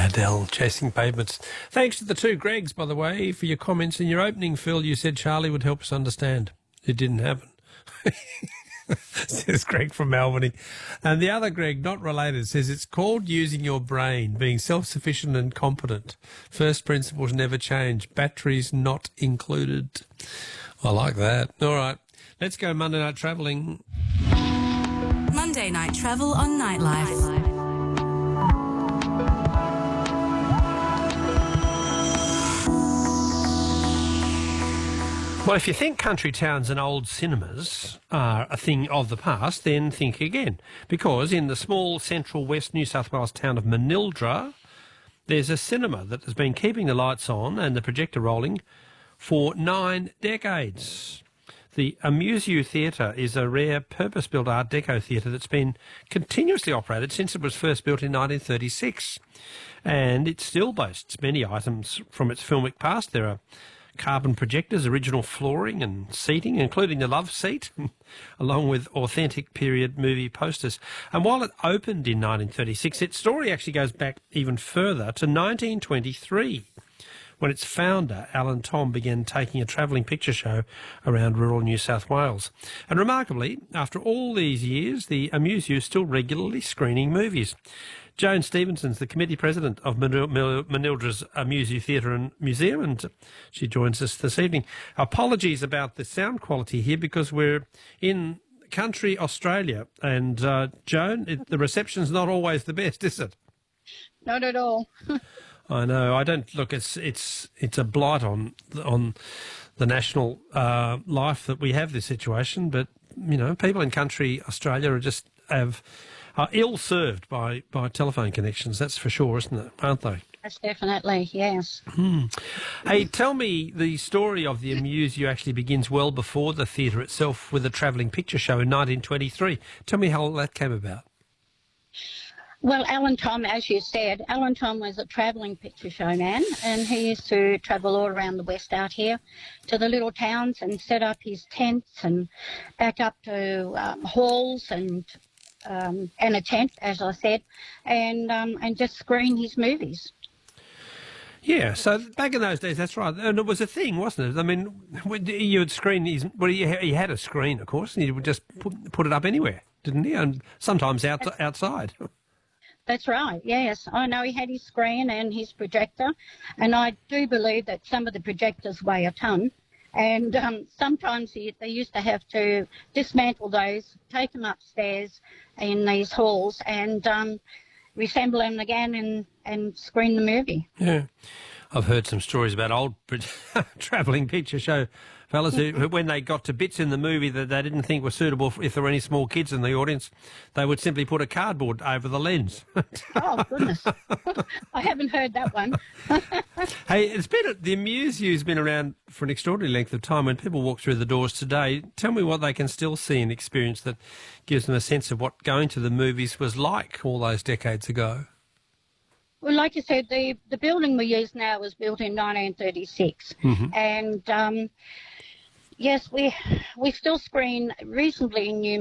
Adele, Chasing Pavements. Thanks to the two Gregs, by the way, for your comments in your opening, Phil. You said Charlie would help us understand. It didn't happen. Says Greg from Albany. And the other Greg, not related, says it's called using your brain, being self-sufficient and competent. First principles never change. Batteries not included. I like that. All right. Let's go Monday Night Travelling. Monday Night Travel on Nightlife. Well, if you think country towns and old cinemas are a thing of the past, then think again. Because in the small central west New South Wales town of Manildra, there's a cinema that has been keeping the lights on and the projector rolling for 9 decades. The Amuse You Theatre is a rare purpose-built Art Deco theatre that's been continuously operated since it was first built in 1936. And it still boasts many items from its filmic past. There are carbon projectors, original flooring and seating, including the love seat, along with authentic period movie posters. And while it opened in 1936, its story actually goes back even further to 1923, when its founder, Alan Thom, began taking a travelling picture show around rural New South Wales. And remarkably, after all these years, the Amuse You is still regularly screening movies. Joan Stevenson's the committee president of Manildra's Amuse You Theatre and Museum, and she joins us this evening. Apologies about the sound quality here because we're in country Australia, and Joan, the reception's not always the best, is it? Not at all. I know. I don't look. It's a blight on the national life that we have this situation. But you know, people in country Australia are ill served by telephone connections. That's for sure, isn't it? Aren't they? That's definitely, yes. Hey, tell me, the story of the Amuse You actually begins well before the theatre itself, with a travelling picture show in 1923. Tell me how that came about. Well, Alan Thom, as you said, Alan Thom was a travelling picture show man, and he used to travel all around the west out here to the little towns and set up his tents and back up to halls and a tent, as I said, and just screen his movies. Yeah, so back in those days, that's right. And it was a thing, wasn't it? I mean, you would screen his... Well, he had a screen, of course, and he would just put it up anywhere, didn't he? And sometimes outside. That's right, yes. I know he had his screen and his projector, and I do believe that some of the projectors weigh a tonne, and sometimes they used to have to dismantle those, take them upstairs in these halls and reassemble them again and screen the movie. Yeah. I've heard some stories about old travelling picture show fellas who, when they got to bits in the movie that they didn't think were suitable, if there were any small kids in the audience, they would simply put a cardboard over the lens. Oh, goodness. I haven't heard that one. Hey, the Amuse You's been around for an extraordinary length of time. When people walk through the doors today, tell me what they can still see and experience that gives them a sense of what going to the movies was like all those decades ago. Well, like you said, the building we use now was built in 1936. And, yes, we still screen reasonably new